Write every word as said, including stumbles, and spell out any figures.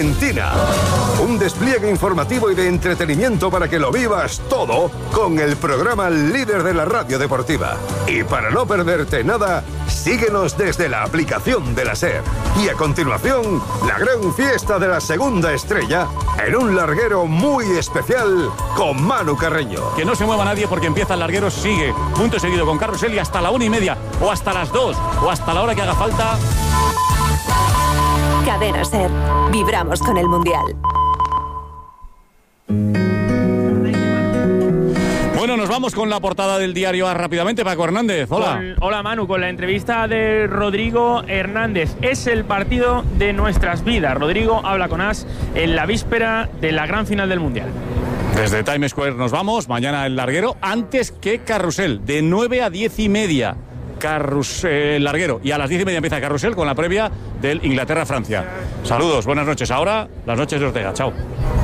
Argentina. Un despliegue informativo y de entretenimiento para que lo vivas todo con el programa líder de la radio deportiva. Y para no perderte nada, síguenos desde la aplicación de la SER. Y a continuación, la gran fiesta de la segunda estrella en un larguero muy especial con Manu Carreño. Que no se mueva nadie porque empieza el larguero, sigue punto seguido con Carrusel y hasta la una y media o hasta las dos o hasta la hora que haga falta. Cadena SER. Vibramos con el Mundial. Bueno, nos vamos con la portada del diario A rápidamente. Paco Hernández, hola. Con, hola Manu, con la entrevista de Rodrigo Hernández. Es el partido de nuestras vidas. Rodrigo habla con As en la víspera de la gran final del Mundial. Desde Times Square nos vamos. Mañana el larguero antes que Carrusel, de nueve a diez y media. Carrusel larguero. Y a las diez y media empieza Carrusel con la previa del Inglaterra-Francia. Saludos, buenas noches. Ahora, las noches de Ortega. Chao.